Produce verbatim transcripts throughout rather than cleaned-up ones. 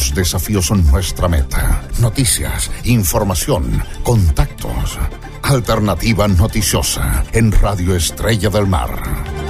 Los desafíos son nuestra meta. Noticias, información, contactos. Alternativa Noticiosa en Radio Estrella del Mar.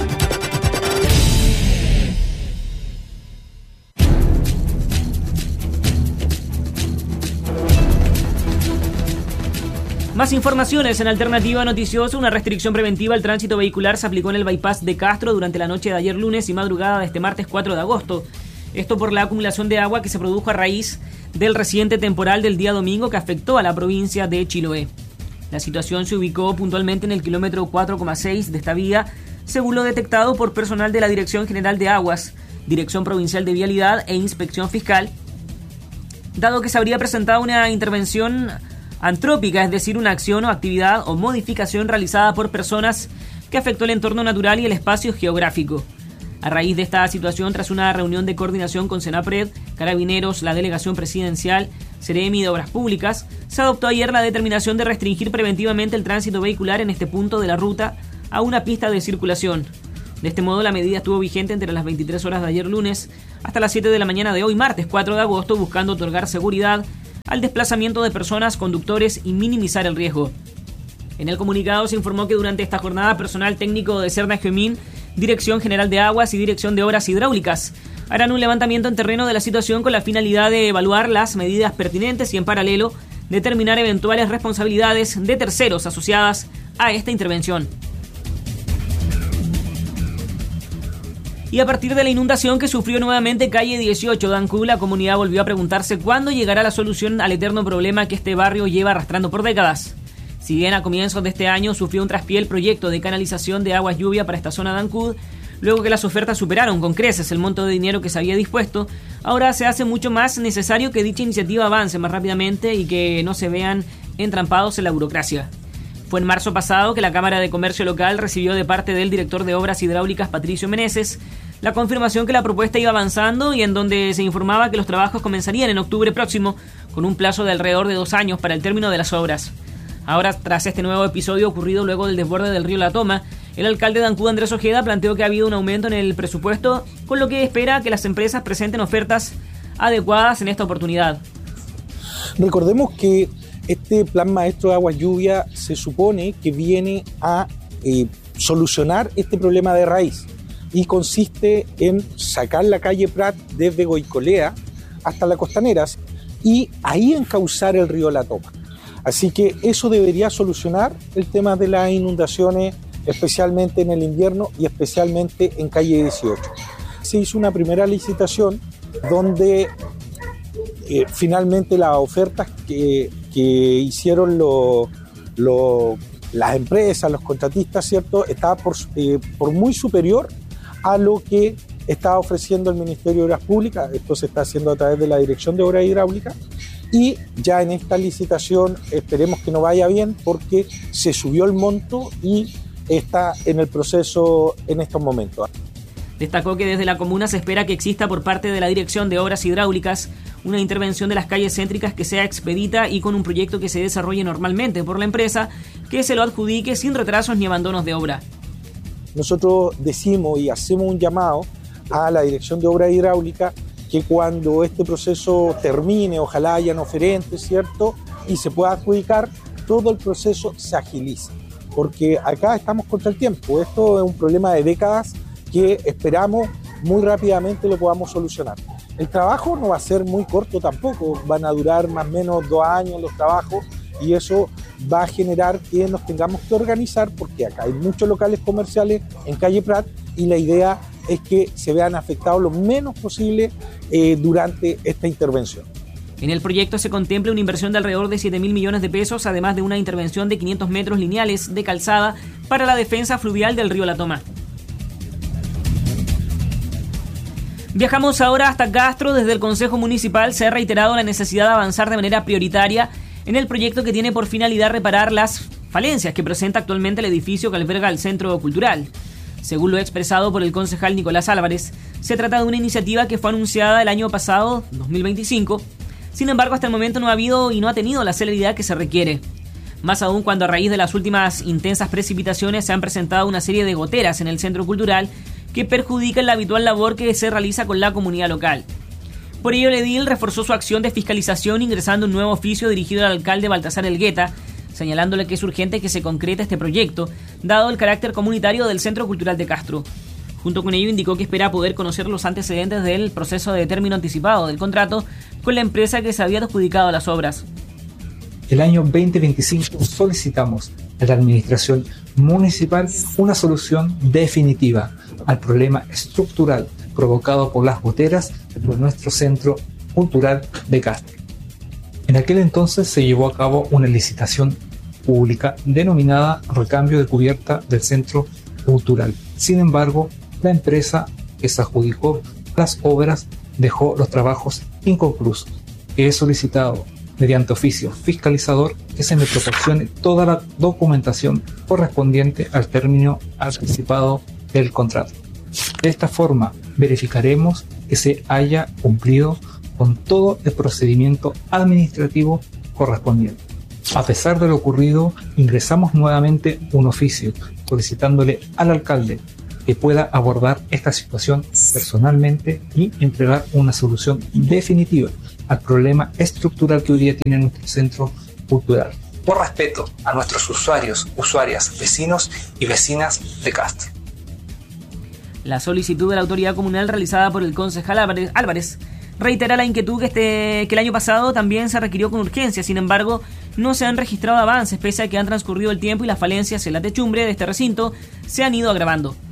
Más informaciones en Alternativa Noticiosa. Una restricción preventiva al tránsito vehicular se aplicó en el bypass de Castro durante la noche de ayer lunes y madrugada de este martes cuatro de agosto. Esto por la acumulación de agua que se produjo a raíz del reciente temporal del día domingo que afectó a la provincia de Chiloé. La situación se ubicó puntualmente en el kilómetro cuatro coma seis de esta vía, según lo detectado por personal de la Dirección General de Aguas, Dirección Provincial de Vialidad e Inspección Fiscal, dado que se habría presentado una intervención antrópica, es decir, una acción o actividad o modificación realizada por personas que afectó el entorno natural y el espacio geográfico. A raíz de esta situación, tras una reunión de coordinación con Senapred, Carabineros, la Delegación Presidencial, Seremi de Obras Públicas, se adoptó ayer la determinación de restringir preventivamente el tránsito vehicular en este punto de la ruta a una pista de circulación. De este modo, la medida estuvo vigente entre las veintitrés horas de ayer lunes hasta las siete de la mañana de hoy martes cuatro de agosto, buscando otorgar seguridad al desplazamiento de personas, conductores y minimizar el riesgo. En el comunicado se informó que durante esta jornada personal técnico de Serna Gemín, Dirección General de Aguas y Dirección de Obras Hidráulicas harán un levantamiento en terreno de la situación con la finalidad de evaluar las medidas pertinentes y en paralelo determinar eventuales responsabilidades de terceros asociadas a esta intervención. Y a partir de la inundación que sufrió nuevamente calle dieciocho de Ancud, la comunidad volvió a preguntarse cuándo llegará la solución al eterno problema que este barrio lleva arrastrando por décadas. Si bien a comienzos de este año sufrió un traspié el proyecto de canalización de aguas lluvia para esta zona de Ancud, luego que las ofertas superaron con creces el monto de dinero que se había dispuesto, ahora se hace mucho más necesario que dicha iniciativa avance más rápidamente y que no se vean entrampados en la burocracia. Fue en marzo pasado que la Cámara de Comercio Local recibió de parte del director de Obras Hidráulicas, Patricio Meneses, la confirmación que la propuesta iba avanzando y en donde se informaba que los trabajos comenzarían en octubre próximo, con un plazo de alrededor de dos años para el término de las obras. Ahora, tras este nuevo episodio ocurrido luego del desborde del río La Toma, el alcalde de Ancud, Andrés Ojeda, planteó que ha habido un aumento en el presupuesto, con lo que espera que las empresas presenten ofertas adecuadas en esta oportunidad. Recordemos que este plan maestro de aguas lluvia se supone que viene a eh, solucionar este problema de raíz y consiste en sacar la calle Prat desde Goicolea hasta la Costaneras y ahí encauzar el río La Toma. Así que eso debería solucionar el tema de las inundaciones, especialmente en el invierno y especialmente en calle dieciocho. Se hizo una primera licitación donde eh, finalmente las ofertas que, que hicieron lo, lo, las empresas, los contratistas, ¿cierto?, estaba por, eh, por muy superior a lo que está ofreciendo el Ministerio de Obras Públicas. Esto se está haciendo a través de la Dirección de Obras Hidráulicas y ya en esta licitación esperemos que no vaya bien porque se subió el monto y está en el proceso en estos momentos. Destacó que desde la comuna se espera que exista por parte de la Dirección de Obras Hidráulicas una intervención de las calles céntricas que sea expedita y con un proyecto que se desarrolle normalmente por la empresa, que se lo adjudique sin retrasos ni abandonos de obra. Nosotros decimos y hacemos un llamado a la Dirección de Obras Hidráulicas que cuando este proceso termine, ojalá hayan oferentes, ¿cierto?, y se pueda adjudicar, todo el proceso se agilice, porque acá estamos contra el tiempo. Esto es un problema de décadas que esperamos muy rápidamente lo podamos solucionar. El trabajo no va a ser muy corto tampoco, van a durar más o menos dos años los trabajos y eso va a generar que nos tengamos que organizar porque acá hay muchos locales comerciales en calle Prat y la idea es que se vean afectados lo menos posible eh, durante esta intervención. En el proyecto se contempla una inversión de alrededor de siete mil millones de pesos, además de una intervención de quinientos metros lineales de calzada para la defensa fluvial del río La Toma. Viajamos ahora hasta Castro. Desde el Consejo Municipal se ha reiterado la necesidad de avanzar de manera prioritaria en el proyecto que tiene por finalidad reparar las falencias que presenta actualmente el edificio que alberga el Centro Cultural. Según lo expresado por el concejal Nicolás Álvarez, se trata de una iniciativa que fue anunciada el año pasado, dos mil veinticinco. Sin embargo, hasta el momento no ha habido y no ha tenido la celeridad que se requiere. Más aún cuando a raíz de las últimas intensas precipitaciones se han presentado una serie de goteras en el Centro Cultural que perjudican la habitual labor que se realiza con la comunidad local. Por ello, el edil reforzó su acción de fiscalización ingresando un nuevo oficio dirigido al alcalde Baltasar Elgueta, señalándole que es urgente que se concrete este proyecto, dado el carácter comunitario del Centro Cultural de Castro. Junto con ello indicó que espera poder conocer los antecedentes del proceso de término anticipado del contrato con la empresa que se había adjudicado las obras. El año veinte veinticinco solicitamos a la Administración Municipal una solución definitiva al problema estructural provocado por las goteras de nuestro Centro Cultural de Castro. En aquel entonces se llevó a cabo una licitación pública denominada Recambio de Cubierta del Centro Cultural. Sin embargo, la empresa que se adjudicó las obras dejó los trabajos inconclusos. He solicitado mediante oficio fiscalizador que se me proporcione toda la documentación correspondiente al término anticipado del contrato. De esta forma verificaremos que se haya cumplido con todo el procedimiento administrativo correspondiente. A pesar de lo ocurrido, ingresamos nuevamente un oficio solicitándole al alcalde que pueda abordar esta situación personalmente y entregar una solución definitiva al problema estructural que hoy día tiene nuestro centro cultural, por respeto a nuestros usuarios, usuarias, vecinos y vecinas de Castro. La solicitud de la autoridad comunal realizada por el concejal Álvarez, Álvarez reitera la inquietud que, este, que el año pasado también se requirió con urgencia. Sin embargo, no se han registrado avances pese a que han transcurrido el tiempo y las falencias en la techumbre de este recinto se han ido agravando.